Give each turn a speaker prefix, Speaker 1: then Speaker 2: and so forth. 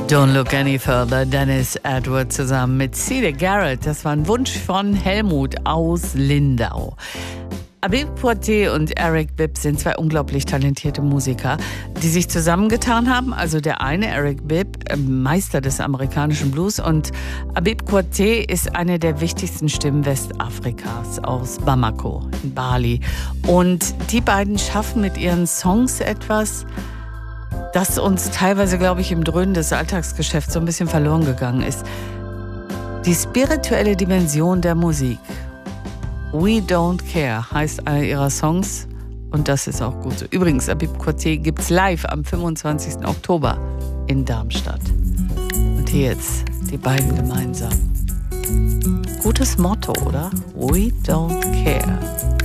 Speaker 1: Don't Look Any Further, Dennis Edward zusammen mit Cedar Garrett. Das war ein Wunsch von Helmut aus Lindau. Habib Poité und Eric Bibb sind zwei unglaublich talentierte Musiker, die sich zusammengetan haben. Also der eine, Eric Bibb, Meister des amerikanischen Blues, und Habib Poité ist eine der wichtigsten Stimmen Westafrikas aus Bamako in Bali. Und die beiden schaffen mit ihren Songs etwas, das uns teilweise, glaube ich, im Dröhnen des Alltagsgeschäfts so ein bisschen verloren gegangen ist. Die spirituelle Dimension der Musik. We Don't Care heißt einer ihrer Songs, und das ist auch gut so. Übrigens, Habib Poité gibt's live am 25. Oktober in Darmstadt. Und hier jetzt die beiden gemeinsam. Gutes Motto, oder? We Don't Care.